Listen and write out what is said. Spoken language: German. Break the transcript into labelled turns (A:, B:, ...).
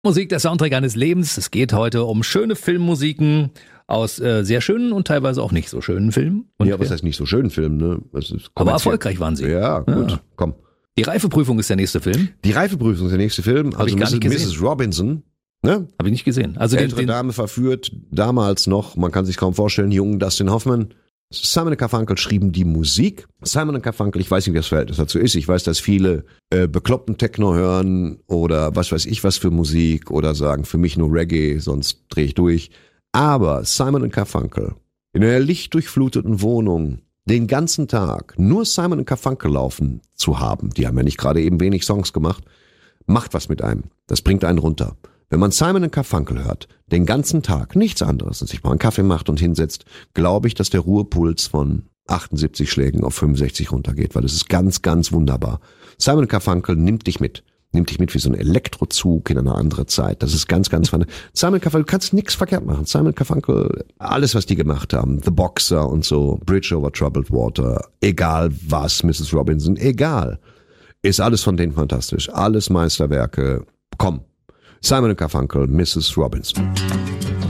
A: Musik, der Soundtrack eines Lebens. Es geht heute um schöne Filmmusiken aus sehr schönen und teilweise auch nicht so schönen Filmen. Und
B: ja, was heißt nicht so schönen Filmen, ne?
A: Aber erfolgreich waren sie.
B: Ja, gut, komm.
A: Die Reifeprüfung ist der nächste Film.
B: Die Reifeprüfung ist der nächste Film.
A: Hab ich gar nicht gesehen.
B: Mrs. Robinson. Ne?
A: Habe ich nicht gesehen. Also
B: ältere Dame verführt, damals noch, man kann sich kaum vorstellen, jungen Dustin Hoffman. Simon & Garfunkel schrieben die Musik. Simon & Garfunkel, ich weiß nicht, wie das Verhältnis dazu ist. Ich weiß, dass viele bekloppten Techno hören oder was weiß ich was für Musik oder sagen, für mich nur Reggae, sonst drehe ich durch. Aber Simon & Garfunkel in einer lichtdurchfluteten Wohnung den ganzen Tag nur Simon & Garfunkel laufen zu haben, die haben ja nicht gerade eben wenig Songs gemacht, macht was mit einem. Das bringt einen runter. Wenn man Simon & Garfunkel hört, den ganzen Tag, nichts anderes, als sich mal einen Kaffee macht und hinsetzt, glaube ich, dass der Ruhepuls von 78 Schlägen auf 65 runtergeht, weil das ist ganz, ganz wunderbar. Simon & Garfunkel nimmt dich mit wie so ein Elektrozug in eine andere Zeit. Das ist ganz, ganz spannend. Simon & Garfunkel, du kannst nichts verkehrt machen. Simon & Garfunkel, alles, was die gemacht haben, The Boxer und so, Bridge over Troubled Water, egal was, Mrs. Robinson, egal. Ist alles von denen fantastisch. Alles Meisterwerke. Komm. Simon & Garfunkel, Mrs. Robinson.